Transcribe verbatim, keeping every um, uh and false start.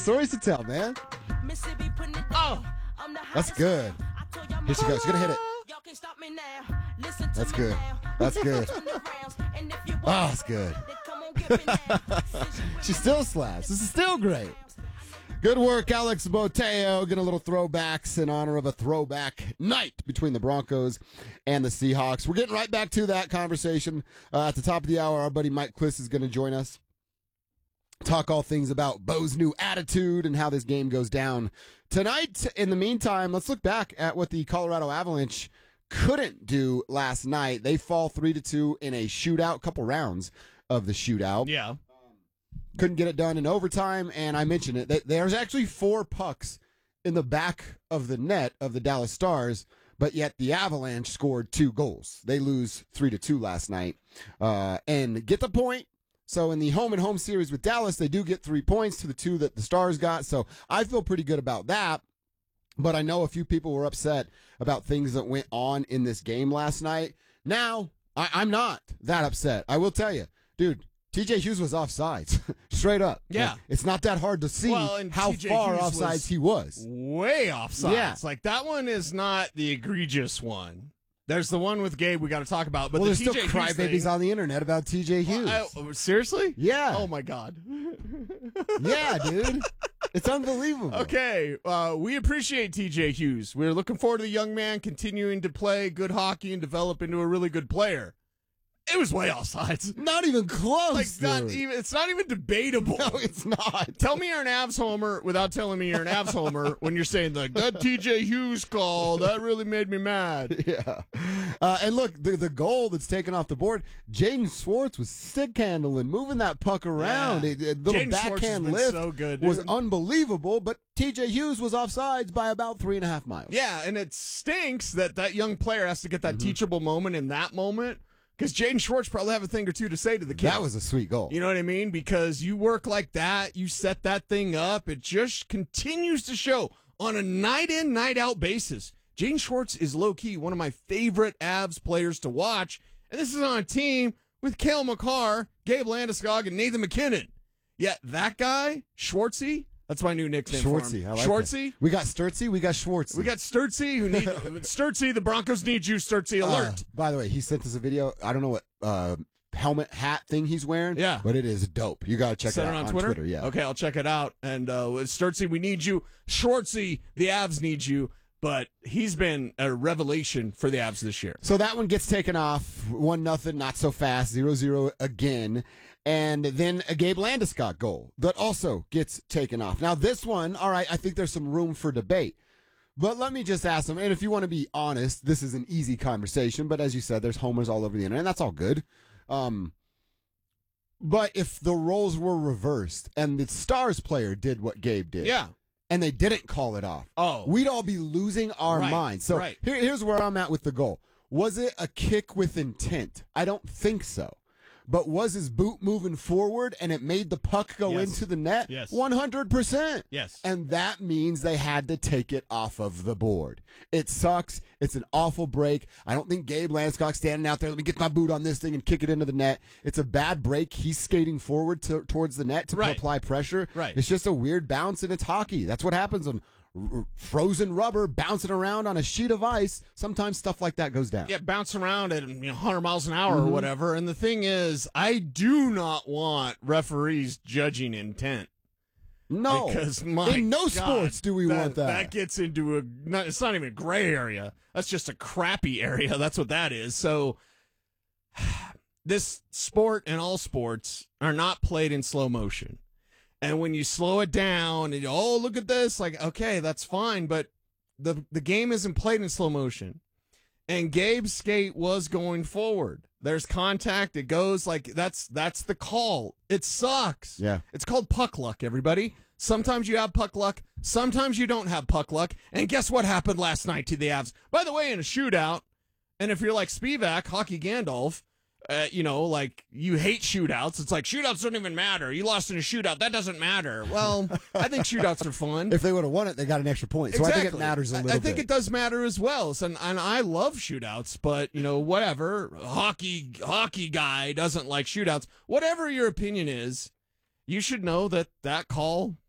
Stories to tell, man. Oh, That's good. Here she goes. She's going to hit it. That's good. That's good. Oh, that's good. She still slaps. This is still great. Good work, Alex Boteo. Getting a little throwbacks in honor of a throwback night between the Broncos and the Seahawks. We're getting right back to that conversation. Uh, at the top of the hour, our buddy Mike Kliss is going to join us. Talk all things about Bo's new attitude and how this game goes down tonight. In the meantime, let's look back at what the Colorado Avalanche couldn't do last night. They fall three to two in a shootout, couple rounds of the shootout. Yeah. Couldn't get it done in overtime, and I mentioned it. There's actually four pucks in the back of the net of the Dallas Stars, but yet the Avalanche scored two goals. They lose three to two last night, uh, and get the point. So in the home and home series with Dallas, they do get three points to the two that the Stars got. So I feel pretty good about that. But I know a few people were upset about things that went on in this game last night. Now, I, I'm not that upset. I will tell you, dude, T J Hughes was offsides. Straight up. Yeah. Like, it's not that hard to see well, how T J far Hughes offsides was he was. Way offsides. Yeah. Like, that one is not the egregious one. There's the one with Gabe we got to talk about. But well, the there's T J still Hughes crybabies thing, on the internet about T J Hughes. Well, I, seriously? Yeah. Oh, my God. Yeah, dude. It's unbelievable. Okay, uh, we appreciate T J Hughes. We're looking forward to the young man continuing to play good hockey and develop into a really good player. It was way offsides. Not even close. Like not dude. even. It's not even debatable. No, it's not. Tell me you're an Avs homer without telling me you're an Avs homer when you're saying like that T J Hughes call that really made me mad. Yeah. Uh, and look, the the goal that's taken off the board, Jaden Schwartz was stick handling, moving that puck around. Yeah. A, a little Jaden Schwartz has backhand been lift so good, was dude. unbelievable. But T J Hughes was offsides by about three and a half miles. Yeah, and it stinks that that young player has to get that mm-hmm. teachable moment in that moment. Because Jaden Schwartz probably have a thing or two to say to the kid. That was a sweet goal. You know what I mean? Because you work like that, you set that thing up, it just continues to show on a night-in, night-out basis. Jaden Schwartz is low-key one of my favorite Avs players to watch, and this is on a team with Cale Makar, Gabe Landeskog, and Nathan MacKinnon. Yet that guy, Schwartzy, that's my new nickname Schwartzy, for him. I like Schwartzy. That. We got Sturtsy, we got Schwartzy. We got Sturtsy, who need Sturtsy, the Broncos need you, Sturtsy, alert. Uh, by the way, he sent us a video. I don't know what uh, helmet hat thing he's wearing. Yeah. But it is dope. You got to check Send it out it on, on Twitter? Twitter. Yeah. Okay, I'll check it out. And uh, Sturtsy, we need you. Schwartzy, the Avs need you. But he's been a revelation for the Avs this year. So that one gets taken off. One nothing, not so fast. Zero zero again. And then a Gabe Landeskog goal that also gets taken off. Now this one, all right, I think there's some room for debate. But let me just ask them, and if you want to be honest, this is an easy conversation, but as you said, there's homers all over the internet, and that's all good. Um, but if the roles were reversed and the Stars player did what Gabe did. Yeah. And they didn't call it off. Oh. We'd all be losing our Right, minds. So right. here, here's where I'm at with the goal. Was it a kick with intent? I don't think so. But was his boot moving forward and it made the puck go Yes. into the net? Yes. one hundred percent. Yes. And that means they had to take it off of the board. It sucks. It's an awful break. I don't think Gabe Landeskog standing out there, let me get my boot on this thing and kick it into the net. It's a bad break. He's skating forward to, towards the net to Right. apply pressure. Right. It's just a weird bounce and it's hockey. That's what happens on r- frozen rubber bouncing around on a sheet of ice. Sometimes stuff like that goes down. Yeah, bounce around at you know, one hundred miles an hour Mm-hmm. or whatever. And the thing is, I do not want referees judging intent. No. Because my in no God, sports do we that, want that. That gets into a, not, it's not even a gray area. That's just a crappy area. That's what that is. So this sport and all sports are not played in slow motion. And when you slow it down and, oh, look at this, like, okay, that's fine. But the, the game isn't played in slow motion. And Gabe's skate was going forward. There's contact. It goes like that's that's the call. It sucks. Yeah. It's called puck luck, everybody. Sometimes you have puck luck. Sometimes you don't have puck luck. And guess what happened last night to the Avs? By the way, in a shootout, and if you're like Spivak, Hockey Gandalf, uh, you know, like you hate shootouts. It's like shootouts don't even matter. You lost in a shootout. That doesn't matter. Well, I think shootouts are fun. If they would have won it, they got an extra point. So Exactly. I think it matters a little I, I bit. think it does matter as well. So, and, and I love shootouts, but you know, whatever. Hockey hockey guy doesn't like shootouts. Whatever your opinion is, you should know that that call